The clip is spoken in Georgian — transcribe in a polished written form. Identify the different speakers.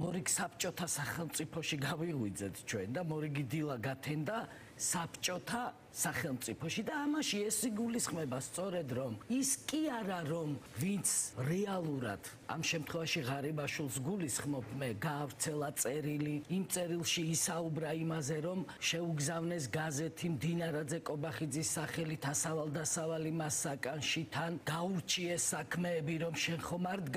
Speaker 1: მორიგ საბჭოთა სახელმწიფოში გავიღვიძეთ ჩვენ და მორიგი დილა გათენდა საბჭოთა სახელმწიფოში და ამაში ეს იგულისხმება სწორედ რომ ის კი არა რომ ვინც რეალურად ამ შემთხვევაში ღარიბაშვილს გულისხმობ მე გაავრცელა წერილი იმ წერილში ისაუბრა იმაზე რომ შეუგზავნეს გაზეთი მდინარაძე კობახიძის სახელით ასავალ-დასავალი მას საკანში თან გაურჩიეს საქმეები რომ შენ ხომ არ